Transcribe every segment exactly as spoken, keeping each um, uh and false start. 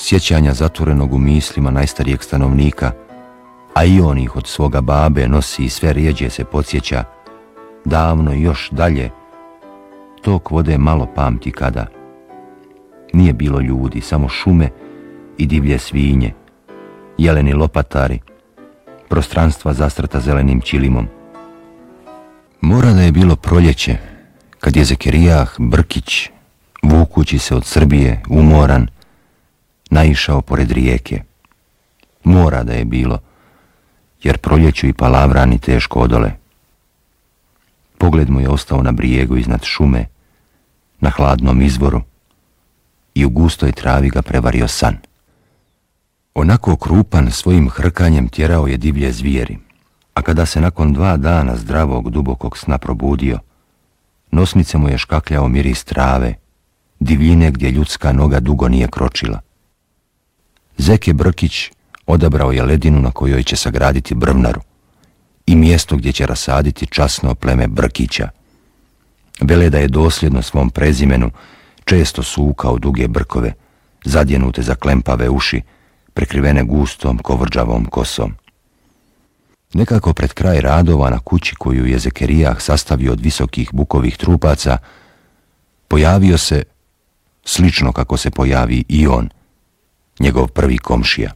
sjećanja zatvorenog u mislima najstarijeg stanovnika, a i on ih od svoga babe nosi i sve rijeđe se podsjeća, davno i još dalje, tok vode malo pamti kada. Nije bilo ljudi, samo šume i divlje svinje, jeleni lopatari, prostranstva zastrta zelenim čilimom. Mora da je bilo proljeće, kad je Zekerijah Brkić, vukući se od Srbije, umoran, naišao pored rijeke. Mora da je bilo, jer proljeću i palavrani teško odole. Pogled mu je ostao na brijegu iznad šume, na hladnom izvoru, i u gustoj travi ga prevario san. Onako krupan svojim hrkanjem tjerao je divlje zvijeri, a kada se nakon dva dana zdravog dubokog sna probudio, nosnice mu je škakljao miris trave, divljine gdje ljudska noga dugo nije kročila. Zeke Brkić odabrao je ledinu na kojoj će sagraditi brvnaru i mjesto gdje će rasaditi časno pleme Brkića. Vele da je dosljedno svom prezimenu često sukao duge brkove, zadjenute za klempave uši, prekrivene gustom kovrđavom kosom. Nekako pred kraj radova na kući koju je Zekerijah sastavio od visokih bukovih trupaca, pojavio se, slično kako se pojavi i on, njegov prvi komšija.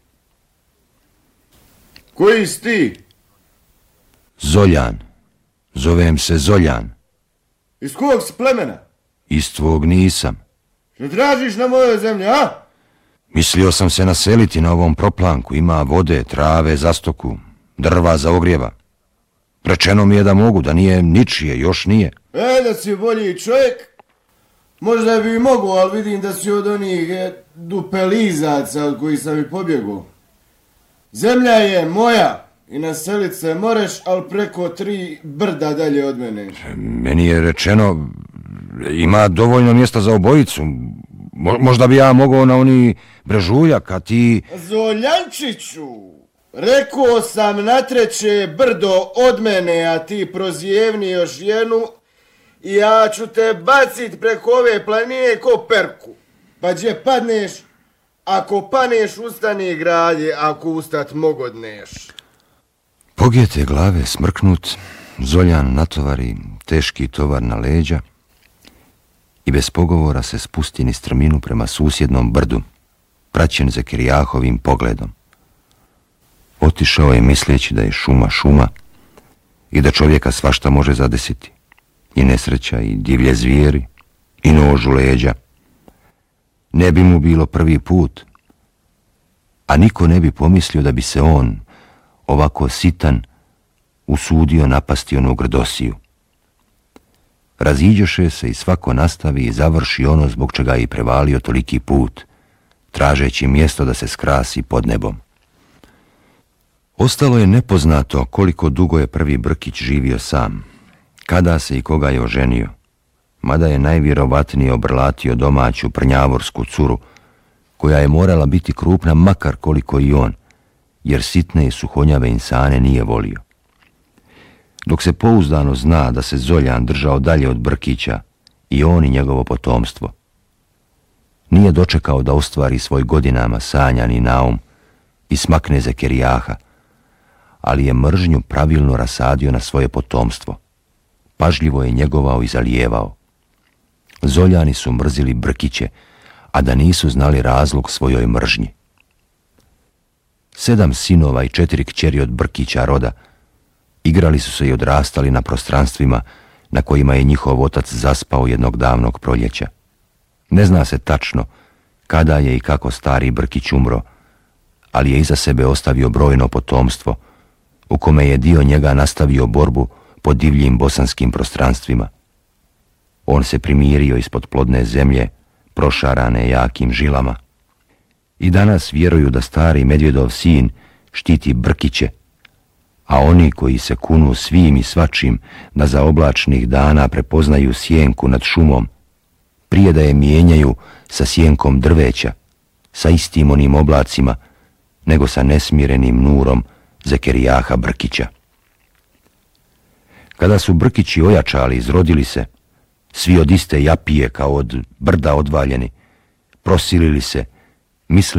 Koji si ti? Zoljan. Zovem se Zoljan. Iz kog si plemena? Iz tvog nisam. Što tražiš na mojoj zemlji, a? Mislio sam se naseliti na ovom proplanku, ima vode, trave za stoku, drva za ogrijeva. Rečeno mi je da mogu, da nije ničije, još nije. E, da si bolji čovjek, možda bi mogu, ali vidim da si od onih e, dupelizaca od kojih sam i pobjegao. Zemlja je moja i naselit se moreš, ali preko tri brda dalje od mene. Meni je rečeno, ima dovoljno mjesta za obojicu. Mo, možda bi ja mogao na oni brežuljak, a ti... Zoljančiću, rekao sam na treće brdo od mene, a ti prozijevni još jednu i ja ću te bacit preko ove planine ko perku. Pa gdje padneš, ako paneš ustani gradi, ako ustat mogodneš. Pogijete glave smrknut, Zoljan natovari teški tovar na leđa i bez pogovora se spusti niz strminu prema susjednom brdu, praćen Zekerijahovim pogledom. Otišao je misleći da je šuma šuma i da čovjeka svašta može zadesiti, i nesreća, i divlje zvijeri, i nož u leđa. Ne bi mu bilo prvi put, a niko ne bi pomislio da bi se on, ovako sitan, usudio napasti onu grdosiju. Raziđoše se i svako nastavi i završi ono zbog čega je i prevalio toliki put, tražeći mjesto da se skrasi pod nebom. Ostalo je nepoznato koliko dugo je prvi Brkić živio sam, kada se i koga je oženio, mada je najvjerovatnije obrlatio domaću prnjavorsku curu, koja je morala biti krupna makar koliko i on, jer sitne i suhonjave insane nije volio. Dok se pouzdano zna da se Zoljan držao dalje od Brkića, i on i njegovo potomstvo, nije dočekao da ostvari svoj godinama sanjani naum i smakne Zekerijaha, ali je mržnju pravilno rasadio na svoje potomstvo. Pažljivo je njegovao i zalijevao. Zoljani su mrzili Brkiće, a da nisu znali razlog svojoj mržnji. Sedam sinova i četiri kćeri od Brkića roda igrali su se i odrastali na prostranstvima na kojima je njihov otac zaspao jednog davnog proljeća. Ne zna se tačno kada je i kako stari Brkić umro, ali je iza sebe ostavio brojno potomstvo, u kome je dio njega nastavio borbu po divljim bosanskim prostranstvima. On se primirio ispod plodne zemlje, prošarane jakim žilama. I danas vjeruju da stari Medvjedov sin štiti Brkiće, a oni koji se kunu svim i svačim da za oblačnih dana prepoznaju sjenku nad šumom, prije da je mijenjaju sa sjenkom drveća, sa istim onim oblacima, nego sa nesmirenim nurom Zekerijaha Brkića. Kada su Brkići ojačali, izrodili se, svi od iste japije kao od brda odvaljeni, prosilili se, mislili